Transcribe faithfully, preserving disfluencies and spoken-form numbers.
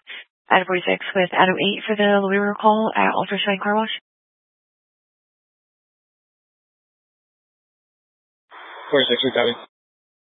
Adam forty-six with Adam eight for the Louis call at Ultra Shine Car Wash. forty-six, we're coming.